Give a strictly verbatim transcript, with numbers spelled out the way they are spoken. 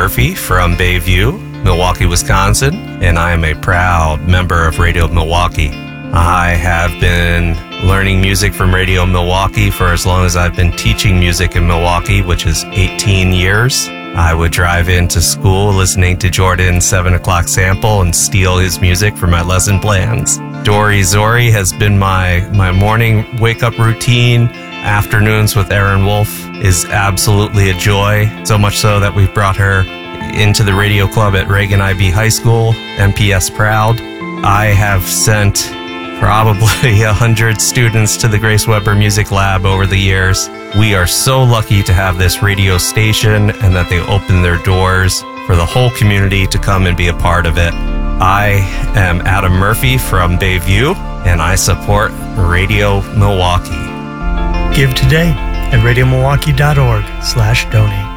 Murphy from Bayview, Milwaukee, Wisconsin, and I am a proud member of Radio Milwaukee. I have been learning music from Radio Milwaukee for as long as I've been teaching music in Milwaukee, which is eighteen years. I would drive into school listening to Jordan's seven o'clock sample and steal his music for my lesson plans. Dory Zori has been my, my morning wake-up routine. Afternoons with Erin Wolf is absolutely a joy, so much so that we've brought her into the radio club at Reagan I B High School, M P S proud. I have sent probably a hundred students to the Grace Weber Music Lab over the years. We are so lucky to have this radio station and that they open their doors for the whole community to come and be a part of it. I am Adam Murphy from Bayview, and I support Radio Milwaukee. Give today at radiomilwaukee dot org slash donate.